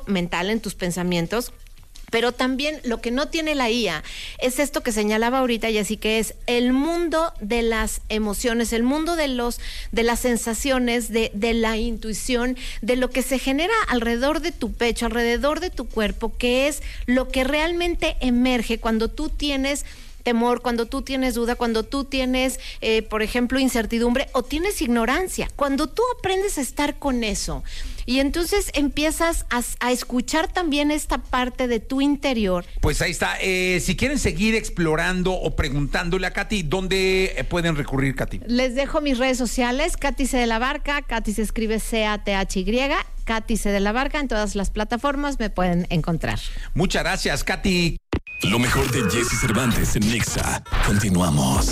mental, en tus pensamientos. Pero también lo que no tiene la IA es esto que señalaba ahorita, y así que es el mundo de las emociones, el mundo de las sensaciones, de la intuición, de lo que se genera alrededor de tu pecho, alrededor de tu cuerpo, que es lo que realmente emerge cuando tú tienes temor, cuando tú tienes duda, cuando tú tienes, por ejemplo, incertidumbre o tienes ignorancia. Cuando tú aprendes a estar con eso y entonces empiezas a escuchar también esta parte de tu interior. Pues ahí está. Si quieren seguir explorando o preguntándole a Katy, ¿dónde pueden recurrir, Katy? Les dejo mis redes sociales, Katy C. de la Barca, Katy se escribe C-A-T-H-Y, Katy C. de la Barca, en todas las plataformas me pueden encontrar. Muchas gracias, Katy. Lo mejor de Jesse Cervantes en Nexa. Continuamos.